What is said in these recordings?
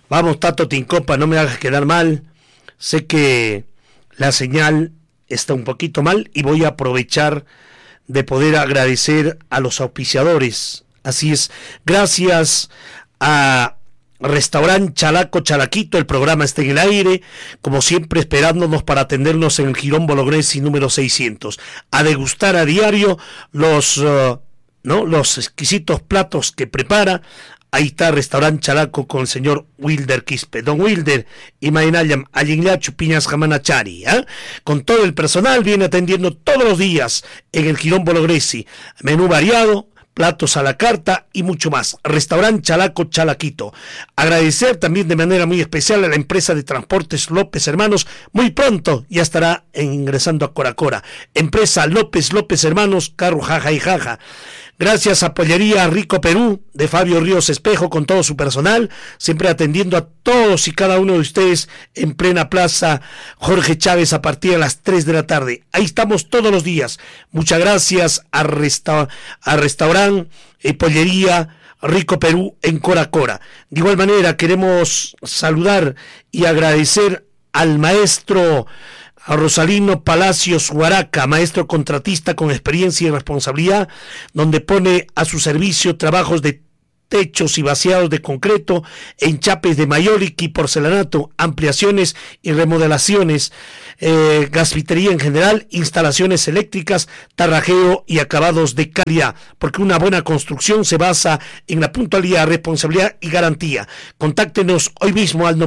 Vamos, Tato Tincopa, no me hagas quedar mal. Sé que la señal está un poquito mal y voy a aprovechar de poder agradecer a los auspiciadores. Así es, gracias a Restaurant Chalaco Chalaquito, el programa está en el aire, como siempre esperándonos para atendernos en el Jirón Bolognesi número 600. A degustar a diario los exquisitos platos que prepara. Ahí está Restaurant Chalaco con el señor Wilder Quispe. Don Wilder y Mainayam Allinlachu Piñas Jamanachari, con todo el personal, viene atendiendo todos los días en el Jirón Bolognesi. Menú variado, platos a la carta y mucho más. Restaurant Chalaco Chalaquito. Agradecer también de manera muy especial a la empresa de transportes López Hermanos. Muy pronto ya estará ingresando a Coracora. Empresa López Hermanos, carro jaja y jaja. Gracias a Pollería Rico Perú de Fabio Ríos Espejo con todo su personal, siempre atendiendo a todos y cada uno de ustedes en plena plaza Jorge Chávez a partir de las 3 de la tarde. Ahí estamos todos los días. Muchas gracias a Restaurant Pollería Rico Perú en Coracora. De igual manera queremos saludar y agradecer al maestro a Rosalino Palacios Huaraca, maestro contratista con experiencia y responsabilidad, donde pone a su servicio trabajos de techos y vaciados de concreto, enchapes de mayólica y porcelanato, ampliaciones y remodelaciones, gasfitería en general, instalaciones eléctricas, tarrajeo y acabados de calidad, porque una buena construcción se basa en la puntualidad, responsabilidad y garantía. Contáctenos hoy mismo al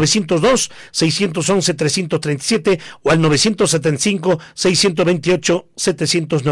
902-611-337 o al 975-628-790.